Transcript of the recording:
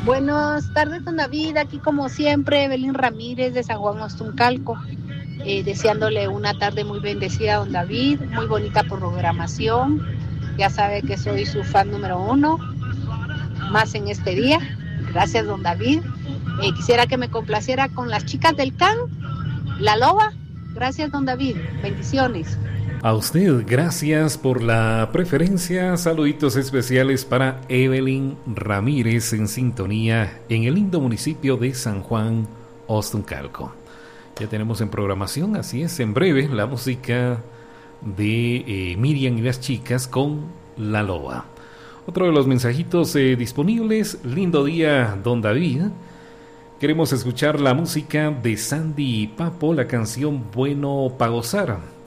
Buenas tardes, don David. Aquí como siempre, Evelyn Ramírez de San Juan Ostuncalco. Deseándole una tarde muy bendecida a don David, muy bonita programación. Ya sabe que soy su fan número 1, más en este día. Gracias, don David. Quisiera que me complaciera con las chicas del CAN, La Loba. Gracias, don David. Bendiciones. A usted, gracias por la preferencia. Saluditos especiales para Evelyn Ramírez en sintonía en el lindo municipio de San Juan Ostuncalco. Ya tenemos en programación, así es, en breve, la música de Miriam y las chicas con La Loba. Otro de los mensajitos disponibles. Lindo día, don David. Queremos escuchar la música de Sandy y Papo, la canción Bueno pa' Gozar.